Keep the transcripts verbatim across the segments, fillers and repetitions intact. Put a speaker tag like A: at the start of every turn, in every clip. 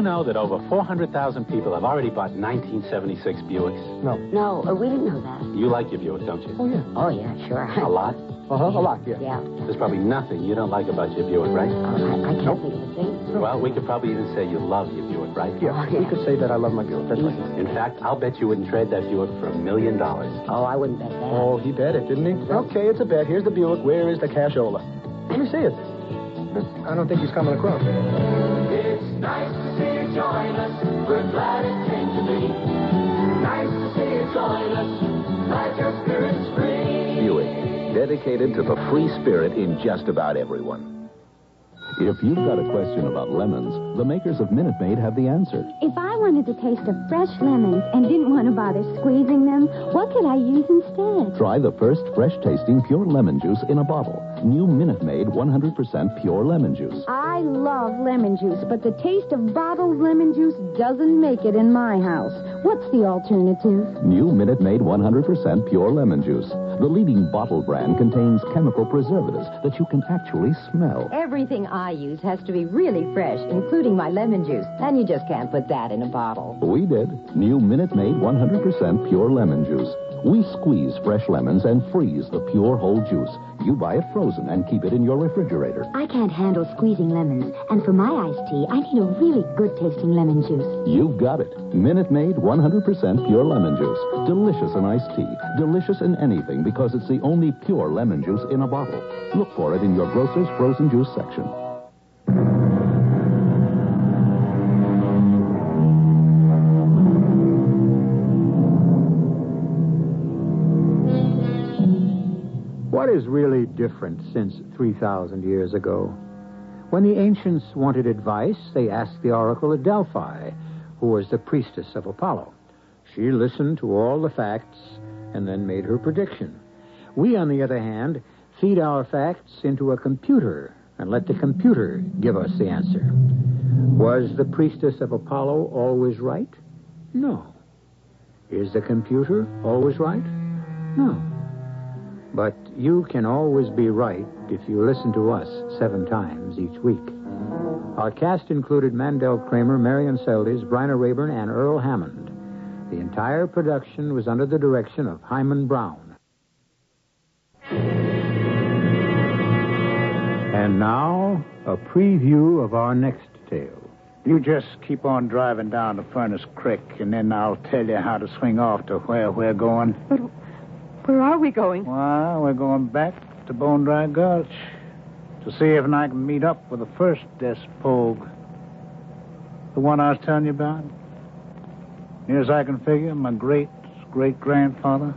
A: you know that over four hundred thousand people have already bought nineteen seventy-six Buicks?
B: No.
C: No, uh, we didn't know that.
A: You like your Buick, don't you?
B: Oh, yeah.
C: Oh, yeah, sure.
A: A lot?
B: Uh-huh, a lot, yeah.
C: Yeah.
A: There's probably nothing you don't like about your Buick, right?
C: Oh, I, I can't think of a thing.
A: Well, we could probably even say you love your Buick, right?
B: Yeah,
C: Oh,
B: we
C: yeah.
B: could say that I love my Buick. That's right.
A: In fact, I'll bet you wouldn't trade that Buick for a million dollars.
C: Oh, I wouldn't bet that.
B: Oh, he bet it, didn't he? Okay, it's a bet. Here's the Buick. Where is the cashola? Let me see it. I don't think he's coming across.
D: It's nice to see you join us. We're glad it came to be. Nice to see you join us. Glad your spirit's free.
E: Buick, dedicated to the free spirit in just about everyone.
F: If you've got a question about lemons, the makers of Minute Maid have the answer.
G: If I wanted to taste of fresh lemons and didn't want to bother squeezing them, what could I use instead?
F: Try the first fresh-tasting pure lemon juice in a bottle. New Minute Maid one hundred percent pure lemon juice.
G: I love lemon juice, but the taste of bottled lemon juice doesn't make it in my house. What's the alternative?
F: New Minute Maid one hundred percent pure lemon juice. The leading bottle brand contains chemical preservatives that you can actually smell.
H: Everything I use has to be really fresh, including my lemon juice. And you just can't put that in a bottle.
F: We did. New Minute Maid one hundred percent pure lemon juice. We squeeze fresh lemons and freeze the pure whole juice. You buy it frozen and keep it in your refrigerator.
G: I can't handle squeezing lemons, and for my iced tea, I need a really good-tasting lemon juice.
F: You've got it. Minute Maid one hundred percent pure lemon juice. Delicious in iced tea. Delicious in anything because it's the only pure lemon juice in a bottle. Look for it in your grocer's frozen juice section.
I: What is really different since three thousand years ago? When the ancients wanted advice, they asked the oracle at Delphi, who was the priestess of Apollo. She listened to all the facts and then made her prediction. We, on the other hand, feed our facts into a computer and let the computer give us the answer. Was the priestess of Apollo always right? No. Is the computer always right? No. But you can always be right if you listen to us seven times each week. Our cast included Mandel Kramer, Marion Seldes, Bryna Rayburn, and Earl Hammond. The entire production was under the direction of Hyman Brown. And now, a preview of our next tale.
J: You just keep on driving down to Furnace Creek, and then I'll tell you how to swing off to where we're going.
H: But where are we going?
J: Well, we're going back to Bone Dry Gulch to see if I can meet up with the first Despogue. The one I was telling you about. Near as I can figure, my great-great-grandfather.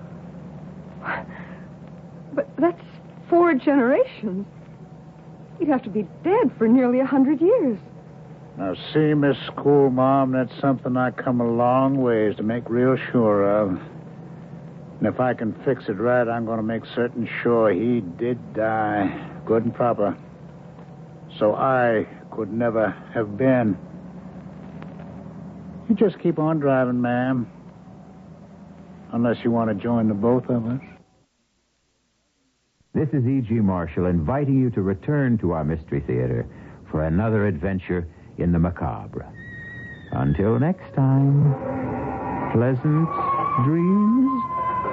H: But that's four generations. You'd have to be dead for nearly a hundred years.
J: Now, see, Miss Schoolma'am, that's something I come a long ways to make real sure of. And if I can fix it right, I'm going to make certain sure he did die, good and proper. So I could never have been. You just keep on driving, ma'am. Unless you want to join the both of us.
K: This is E G. Marshall inviting you to return to our Mystery Theater for another adventure in the macabre. Until next time, pleasant dreams.